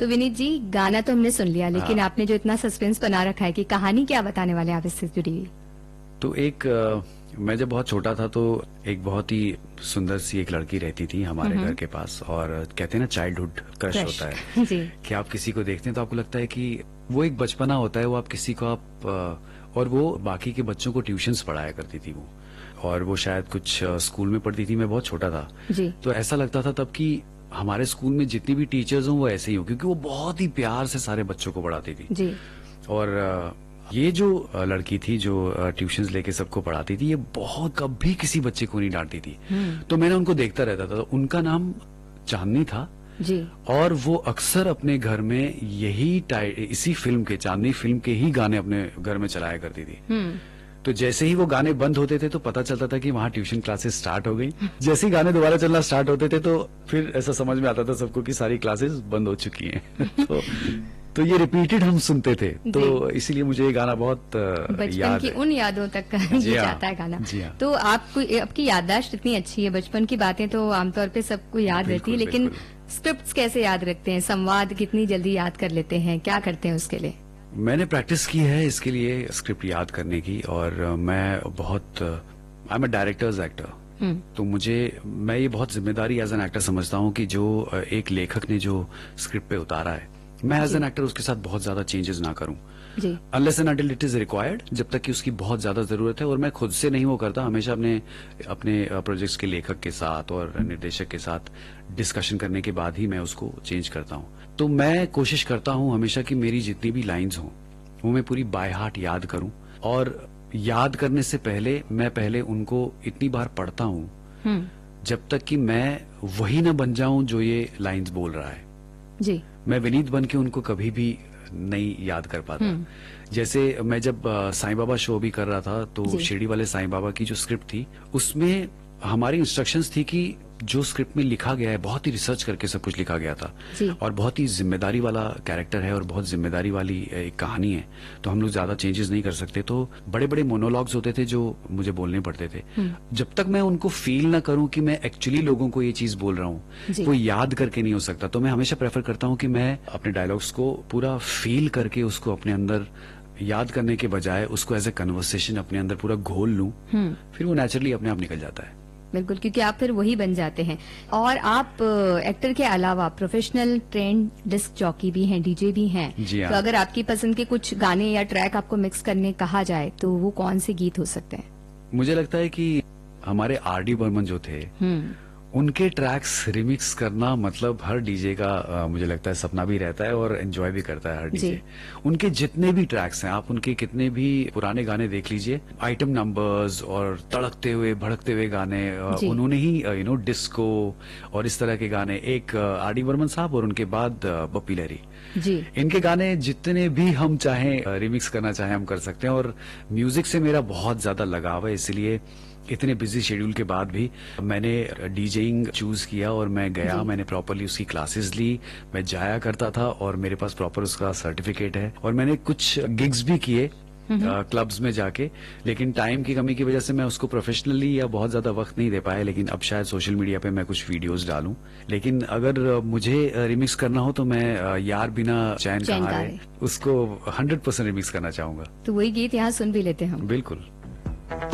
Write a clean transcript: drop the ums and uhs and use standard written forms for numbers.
तो विनीत जी, गाना तो हमने सुन लिया, लेकिन आपने जो इतना सस्पेंस बना रखा है कि कहानी क्या बताने वाले आप इससे जुड़ी हुई? तो मैं जब बहुत छोटा था तो एक बहुत ही सुंदर सी एक लड़की रहती थी हमारे घर के पास, और कहते हैं ना चाइल्डहुड क्रश होता है जी। कि आप किसी को देखते हैं तो आपको लगता है कि वो एक बचपना होता है, वो आप किसी को और वो बाकी के बच्चों को ट्यूशन्स पढ़ाया करती थी वो, और वो शायद कुछ स्कूल में पढ़ती थी। मैं बहुत छोटा था जी। तो ऐसा लगता था तब कि हमारे स्कूल में जितनी भी टीचर्स हों वो ऐसे ही हो, क्योंकि वो बहुत ही प्यार से सारे बच्चों को पढ़ाती थी। जी। और ये जो लड़की थी जो ट्यूशन्स लेके सबको पढ़ाती थी, ये बहुत कभी किसी बच्चे को नहीं डांटती थी। तो मैंने उनको देखता रहता था। तो उनका नाम चांदनी था जी। और वो अक्सर अपने घर में इसी फिल्म के, चांदनी फिल्म के ही गाने अपने घर में चलाया करती थी। तो जैसे ही वो गाने बंद होते थे तो पता चलता था कि वहाँ ट्यूशन क्लासेस स्टार्ट हो गई। जैसे ही गाने दोबारा चलना स्टार्ट होते थे तो फिर ऐसा समझ में आता था सबको कि सारी क्लासेस बंद हो चुकी हैं। तो ये रिपीटेड हम सुनते थे, तो इसीलिए मुझे ये गाना बहुत बचपन याद की है। उन यादों तक ये जाता है गाना। जी हाँ। तो आपकी याददाश्त इतनी अच्छी है, बचपन की बातें तो आमतौर पे सबको याद रहती है, लेकिन स्क्रिप्ट्स कैसे याद रखते हैं, संवाद कितनी जल्दी याद कर लेते हैं, क्या करते हैं उसके लिए? मैंने प्रैक्टिस की है इसके लिए स्क्रिप्ट याद करने की, और मैं बहुत I am a directors actor. तो मैं ये बहुत जिम्मेदारी एज एन एक्टर समझता हूँ कि जो एक लेखक ने जो स्क्रिप्ट पे उतारा है, मैं एज एन एक्टर उसके साथ बहुत ज्यादा चेंजेस ना करूं, unless and until it is required, जब तक कि उसकी बहुत ज्यादा जरूरत है। और मैं खुद से नहीं वो करता, हमेशा अपने प्रोजेक्ट्स के लेखक के साथ और निर्देशक के साथ डिस्कशन करने के बाद ही मैं उसको चेंज करता हूं। तो मैं कोशिश करता हूं हमेशा कि मेरी जितनी भी लाइंस हों वो मैं पूरी बाय हार्ट याद करूं, और याद करने से पहले मैं पहले उनको इतनी बार पढ़ता हूं जब तक कि मैं वही ना बन जाऊं जो ये लाइंस बोल रहा है। जी। मैं विनीत बन के उनको कभी भी नहीं याद कर पाता। जैसे मैं जब साईं बाबा शो भी कर रहा था तो शिरडी वाले साईं बाबा की जो स्क्रिप्ट थी उसमें हमारी इंस्ट्रक्शंस थी कि जो स्क्रिप्ट में लिखा गया है बहुत ही रिसर्च करके सब कुछ लिखा गया था, और बहुत ही जिम्मेदारी वाला कैरेक्टर है और बहुत जिम्मेदारी वाली एक कहानी है, तो हम लोग ज्यादा चेंजेस नहीं कर सकते। तो बड़े बड़े मोनोलॉग्स होते थे जो मुझे बोलने पड़ते थे। जब तक मैं उनको फील ना करूं कि मैं एक्चुअली लोगों को ये चीज बोल रहा हूं, वो याद करके नहीं हो सकता। तो मैं हमेशा प्रेफर करता हूं कि मैं अपने डायलॉग्स को पूरा फील करके उसको अपने अंदर याद करने के बजाय उसको एज ए कन्वर्सेशन अपने अंदर पूरा घोल लूं, फिर वो नेचुरली अपने आप निकल जाता है। बिल्कुल, क्योंकि आप फिर वही बन जाते हैं। और आप एक्टर के अलावा प्रोफेशनल ट्रेंड डिस्क जॉकी भी हैं, डीजे भी हैं। तो अगर आपकी पसंद के कुछ गाने या ट्रैक आपको मिक्स करने कहा जाए तो वो कौन से गीत हो सकते हैं? मुझे लगता है कि हमारे आर.डी. बर्मन जो थे, उनके ट्रैक्स रिमिक्स करना मतलब हर डीजे का मुझे लगता है सपना भी रहता है और एंजॉय भी करता है हर डीजे। उनके जितने भी ट्रैक्स हैं, आप उनके कितने भी पुराने गाने देख लीजिए, आइटम नंबर्स और तड़कते हुए भड़कते हुए गाने, उन्होंने ही डिस्को और इस तरह के गाने, एक आर.डी. बर्मन साहब और उनके बाद बप्पी लहरी जी। इनके गाने जितने भी हम चाहें रिमिक्स करना चाहें हम कर सकते हैं। और म्यूजिक से मेरा बहुत ज्यादा लगाव है, इसलिए इतने बिजी शेड्यूल के बाद भी मैंने डीजेइंग चूज किया और मैं गया, मैंने प्रॉपरली उसकी क्लासेस ली, मैं जाया करता था और मेरे पास प्रॉपर उसका सर्टिफिकेट है। और मैंने कुछ गिग्स भी किए क्लब्स में जाके, लेकिन टाइम की कमी की वजह से मैं उसको प्रोफेशनली या बहुत ज्यादा वक्त नहीं दे पाया। लेकिन अब शायद सोशल मीडिया पे मैं कुछ वीडियोस डालूं। लेकिन अगर मुझे रिमिक्स करना हो तो मैं यार बिना चैन कहाँ है उसको 100% रिमिक्स करना चाहूंगा। तो वही गीत यहाँ सुन भी लेते हैं हम। बिल्कुल।